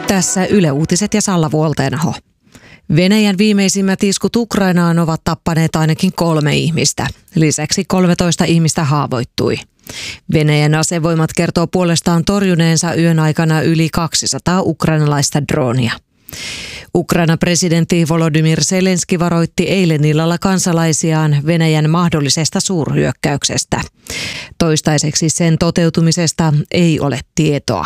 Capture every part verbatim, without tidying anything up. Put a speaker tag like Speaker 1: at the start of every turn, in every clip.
Speaker 1: Tässä Yle Uutiset ja Salla Vuolteenaho. Venäjän viimeisimmät iskut Ukrainaan ovat tappaneet ainakin kolme ihmistä. Lisäksi kolmetoista ihmistä haavoittui. Venäjän asevoimat kertoo puolestaan torjuneensa yön aikana yli kaksisataa ukrainalaista droonia. Ukrainan presidentti Volodymyr Zelenski varoitti eilen illalla kansalaisiaan Venäjän mahdollisesta suurhyökkäyksestä. Toistaiseksi sen toteutumisesta ei ole tietoa.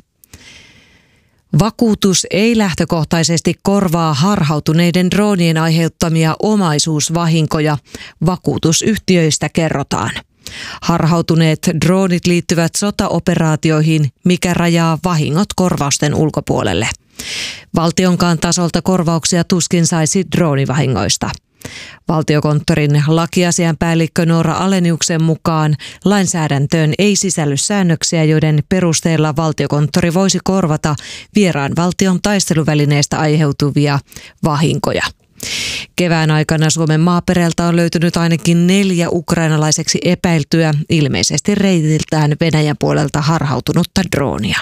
Speaker 1: Vakuutus ei lähtökohtaisesti korvaa harhautuneiden droonien aiheuttamia omaisuusvahinkoja, vakuutusyhtiöistä kerrotaan. Harhautuneet droonit liittyvät sotaoperaatioihin, mikä rajaa vahingot korvausten ulkopuolelle. Valtionkaan tasolta korvauksia tuskin saisi droonivahingoista. Valtiokonttorin lakiasianpäällikkö Noora Aleniuksen mukaan lainsäädäntöön ei sisälly säännöksiä, joiden perusteella Valtiokonttori voisi korvata vieraan valtion taisteluvälineistä aiheutuvia vahinkoja. Kevään aikana Suomen maaperältä on löytynyt ainakin neljä ukrainalaiseksi epäiltyä, ilmeisesti reitiltään Venäjän puolelta harhautunutta droonia.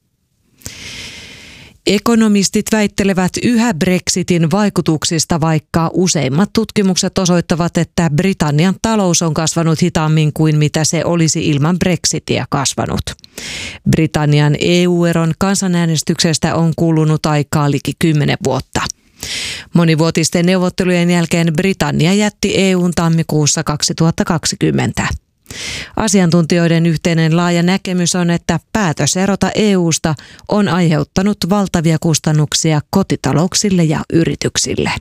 Speaker 1: Ekonomistit väittelevät yhä Brexitin vaikutuksista, vaikka useimmat tutkimukset osoittavat, että Britannian talous on kasvanut hitaammin kuin mitä se olisi ilman Brexitia kasvanut. Britannian E U-eron kansanäänestyksestä on kulunut aikaa liki kymmenen vuotta. Monivuotisten neuvottelujen jälkeen Britannia jätti E U:n tammikuussa kaksituhattakaksikymmentä. Asiantuntijoiden yhteinen laaja näkemys on, että päätös erota E U:sta on aiheuttanut valtavia kustannuksia kotitalouksille ja yrityksille.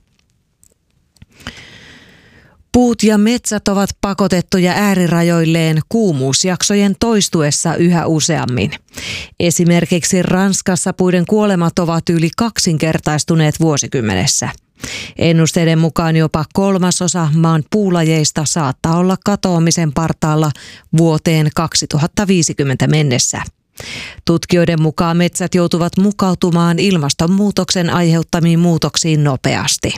Speaker 1: Puut ja metsät ovat pakotettuja äärirajoilleen kuumuusjaksojen toistuessa yhä useammin. Esimerkiksi Ranskassa puiden kuolemat ovat yli kaksinkertaistuneet vuosikymmenessä. Ennusteiden mukaan jopa kolmasosa maan puulajeista saattaa olla katoamisen partaalla vuoteen kaksituhattaviisikymmentä mennessä. Tutkijoiden mukaan metsät joutuvat mukautumaan ilmastonmuutoksen aiheuttamiin muutoksiin nopeasti.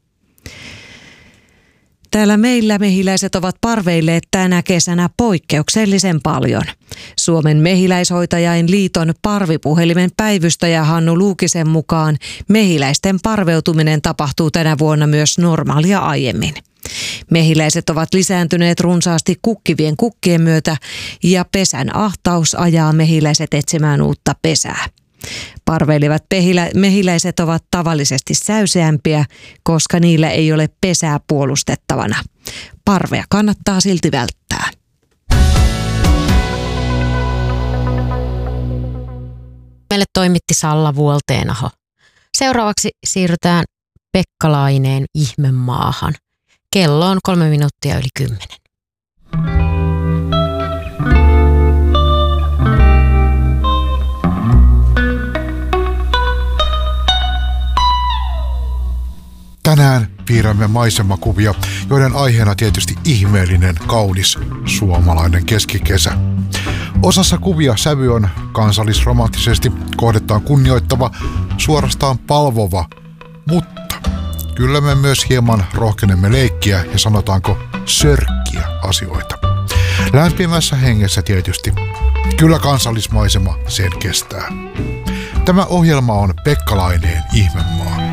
Speaker 1: Täällä meillä mehiläiset ovat parveilleet tänä kesänä poikkeuksellisen paljon. Suomen mehiläishoitajain liiton parvipuhelimen päivystäjä Hannu Luukisen mukaan mehiläisten parveutuminen tapahtuu tänä vuonna myös normaalia aiemmin. Mehiläiset ovat lisääntyneet runsaasti kukkivien kukkien myötä ja pesän ahtaus ajaa mehiläiset etsimään uutta pesää. Parveilevat mehiläiset ovat tavallisesti säyseämpiä, koska niillä ei ole pesää puolustettavana. Parvea kannattaa silti välttää.
Speaker 2: Meille toimitti Salla Vuolteenaho. Seuraavaksi siirrytään Pekka Laineen Ihmemaahan. Kello on kolme minuuttia yli kymmenen.
Speaker 3: Tänään piirrämme maisemakuvia, joiden aiheena tietysti ihmeellinen, kaunis suomalainen keskikesä. Osassa kuvia sävy on kansallisromanttisesti kohdettaan kunnioittava, suorastaan palvova, mutta kyllä me myös hieman rohkenemme leikkiä ja sanotaanko sörkkiä asioita. Lämpimässä hengessä tietysti. Kyllä kansallismaisema sen kestää. Tämä ohjelma on Pekka Laineen Ihmemaa.